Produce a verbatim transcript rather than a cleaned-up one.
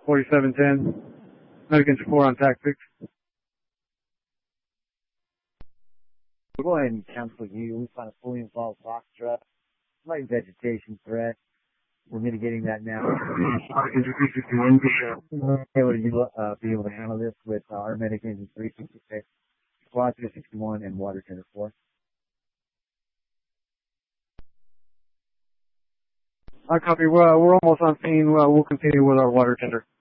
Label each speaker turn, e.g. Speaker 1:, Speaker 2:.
Speaker 1: forty-seven ten. Medic four on tactics.
Speaker 2: We'll go ahead and cancel you. We find a fully involved box truck. Light vegetation threat. We're mitigating that now. Okay, would you uh, be able to handle this with uh, our medic engine three sixty-six, squad three sixty-one, and water tender four?
Speaker 1: I copy. We're, uh, we're almost on scene. Uh, we'll continue with our water tender.